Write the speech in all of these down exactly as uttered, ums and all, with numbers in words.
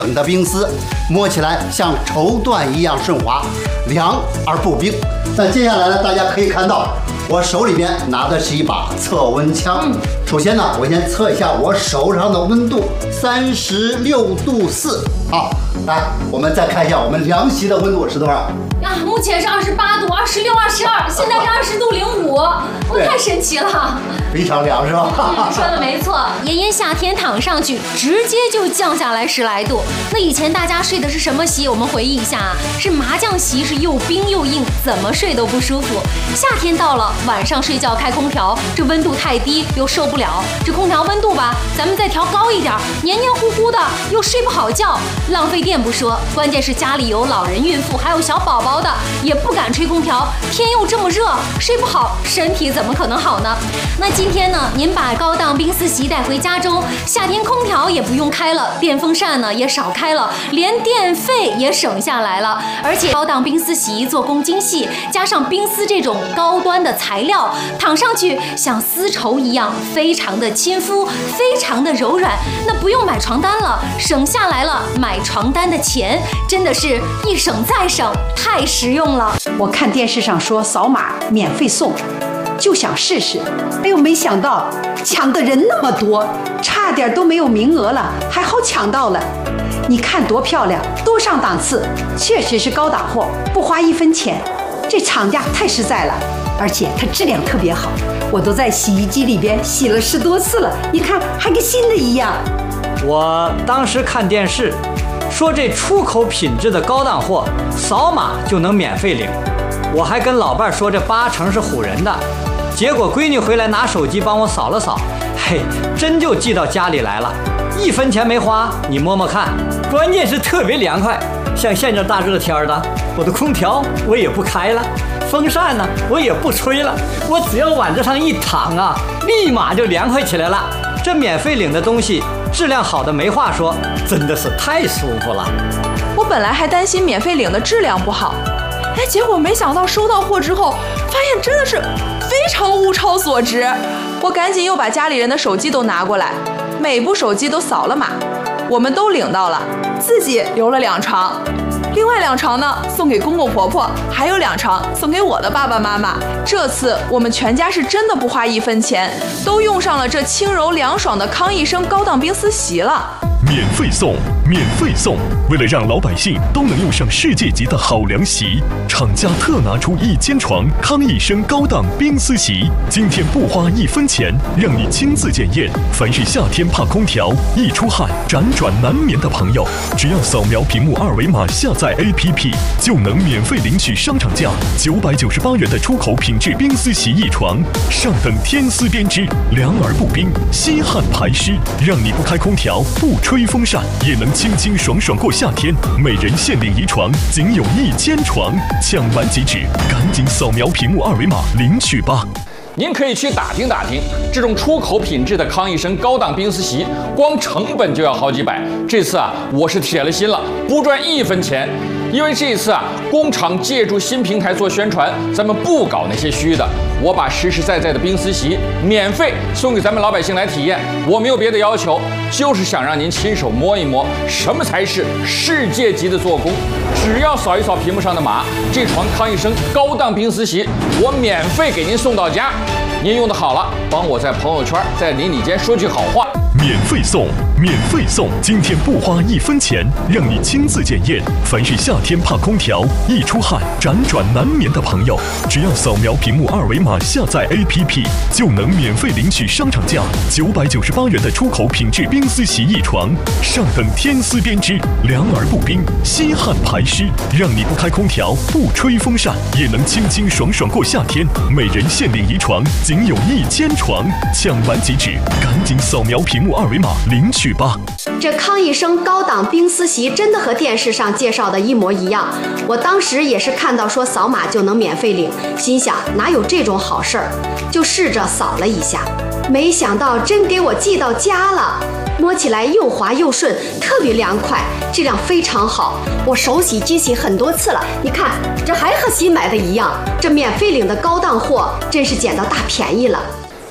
冷的冰丝，摸起来像绸缎一样顺滑，凉而不冰。那接下来呢，大家可以看到我手里边拿的是一把测温枪。嗯、首先呢，我先测一下我手上的温度，三十六度四。好，来，我们再看一下我们凉席的温度是多少？ 啊，目前是二十八度、二十六、二十二，现在是二十度零五，我太神奇了， 非常凉是吧？ 嗯、说的没错，炎炎夏天躺上去，直接就降下来十来度。那以前大家睡的是什么席？我们回忆一下啊，是麻将席，是又冰又硬，怎么睡都不舒服。夏天到了，晚上睡觉开空调，这温度太低又受不了，这空调温度吧，咱们再调高一点，黏黏糊糊的又睡不好觉，浪费电不说，关键是家里有老人、孕妇还有小宝宝的，也不敢吹空调，天又这么热，睡不好，身体怎么可能好呢？那今天呢，您把高档冰丝席带回家中，夏天空调也不用开了，电风扇呢也少开了，连电费也省下来了。而且高档冰丝席做工精细，加上冰丝这种高端的材料，躺上去像丝绸一样，非常的亲肤，非常的柔软。那不用买床单了，省下来了买床单的钱，真的是一省再省，太实用了。 我看电视上说扫码免费送，就想试试。哎呦，没想到抢的人那么多，差点都没有名额了，还好抢到了。你看多漂亮，多上档次，确实是高档货，不花一分钱。这厂家太实在了，而且它质量特别好，我都在洗衣机里边洗了十多次了，你看还跟新的一样。 我当时看电视说这出口品质的高档货，扫码就能免费领。我还跟老伴说这八成是唬人的，结果闺女回来拿手机帮我扫了扫，嘿，真就寄到家里来了，一分钱没花，你摸摸看。关键是特别凉快，像现在大热天的，我的空调我也不开了，风扇呢我也不吹了，我只要往这上一躺啊，立马就凉快起来了。这免费领的东西质量好的没话说，真的是太舒服了。 我本来还担心免费领的质量不好，哎，结果没想到收到货之后，发现真的是非常物超所值。我赶紧又把家里人的手机都拿过来，每部手机都扫了码，我们都领到了，自己留了两床，另外两床呢送给公公婆婆，还有两床送给我的爸爸妈妈。这次我们全家是真的不花一分钱，都用上了这轻柔凉爽的康益生高档冰丝席了。 免费送，免费送！为了让老百姓都能用上世界级的好凉席，厂家特拿出一千床康益生高档冰丝席，今天不花一分钱，让你亲自检验。凡是夏天怕空调、易出汗、辗转难眠的朋友，只要扫描屏幕二维码下载 A P P， 就能免费领取商场价九百九十八元的出口品质冰丝席一床，上等天丝编织，凉而不冰，吸汗排湿，让你不开空调、不吹风扇也能清清爽爽过夏天。每人限领一床，仅有一千床，抢完即止，赶紧扫描屏幕二维码领取吧。 您可以去打听打听，这种出口品质的康益生高档冰丝席，光成本就要好几百。这次啊，我是铁了心了，不赚一分钱。因为这一次啊，工厂借助新平台做宣传，咱们不搞那些虚的，我把实实在在的冰丝席免费送给咱们老百姓来体验。我没有别的要求，就是想让您亲手摸一摸，什么才是世界级的做工。只要扫一扫屏幕上的码，这床康益生高档冰丝席，我免费给您送到家。您用的好了，帮我在朋友圈、在邻里间说句好话。 免费送，免费送！今天不花一分钱，让你亲自检验。凡是夏天怕空调、易出汗、辗转难眠的朋友，只要扫描屏幕二维码下载 A P P， 就能免费领取商场价九百九十八元的出口品质冰丝席一床，上等天丝编织，凉而不冰，吸汗排湿，让你不开空调、不吹风扇也能清清爽爽过夏天。每人限领一床，仅有一千床，抢完即止，赶紧扫描屏幕二维码领取吧。 这康益生高档冰丝席真的和电视上介绍的一模一样，我当时也是看到说扫码就能免费领，心想哪有这种好事儿，就试着扫了一下，没想到真给我寄到家了。摸起来又滑又顺，特别凉快，质量非常好。我手洗机洗很多次了，你看这还和新买的一样。这免费领的高档货真是捡到大便宜了。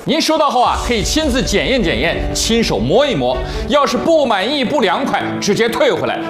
您收到后啊，可以亲自检验检验，亲手摸一摸，要是不满意、不凉快，直接退回来。